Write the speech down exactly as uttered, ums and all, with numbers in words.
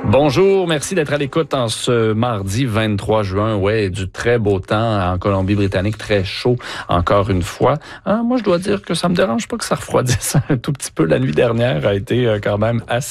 Bonjour, merci d'être à l'écoute en ce mardi vingt-trois juin. Ouais, du très beau temps en Colombie-Britannique, très chaud encore une fois. Hein, moi, je dois dire que ça me dérange pas que ça refroidisse un tout petit peu. La nuit dernière a été quand même assez